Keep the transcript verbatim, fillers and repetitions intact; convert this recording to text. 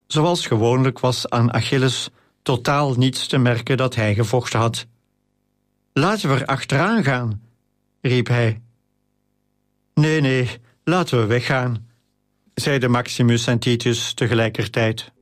Zoals gewoonlijk was aan Achilles totaal niets te merken dat hij gevochten had. Laten we er achteraan gaan, riep hij. Nee, nee, laten we weggaan, zeiden Maximus en Titus tegelijkertijd.